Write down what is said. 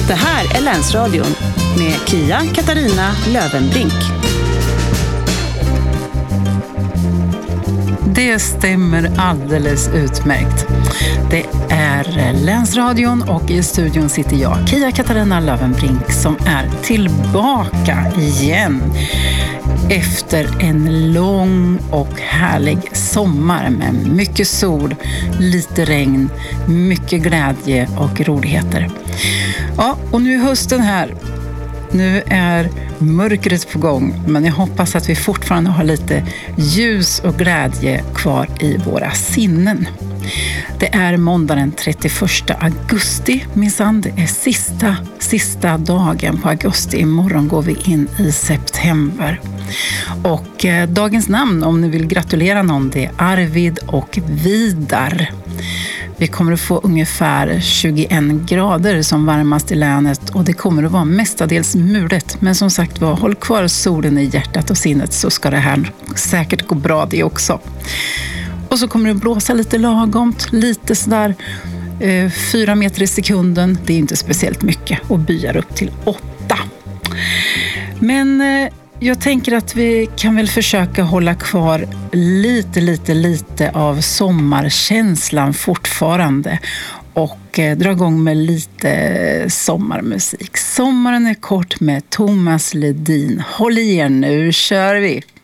Det här är Länsradion med Kia Katarina Löwenbrink. Det stämmer alldeles utmärkt. Det är Länsradion och i studion sitter jag, Kia Katarina Löwenbrink, som är tillbaka igen efter en lång och härlig sommar med mycket sol, lite regn, mycket glädje och roligheter. Ja, och nu är hösten här. Nu är mörkret på gång, men jag hoppas att vi fortfarande har lite ljus och glädje kvar i våra sinnen. Det är måndag den 31 augusti, minsann. Det är sista dagen på augusti. Imorgon går vi in i september. Och dagens namn, om ni vill gratulera någon, det är Arvid och Vidar. Vi kommer att få ungefär 21 grader som varmast i länet och det kommer att vara mestadels mulet. Men som sagt, håll kvar solen i hjärtat och sinnet så ska det här säkert gå bra det också. Och så kommer det blåsa lite lagomt, lite sådär 4 meter i sekunden. Det är inte speciellt mycket och byar upp till 8. Men jag tänker att vi kan väl försöka hålla kvar lite av sommarkänslan fortfarande och dra igång med lite sommarmusik. Sommaren är kort med Thomas Ledin. Håll i er, nu kör vi!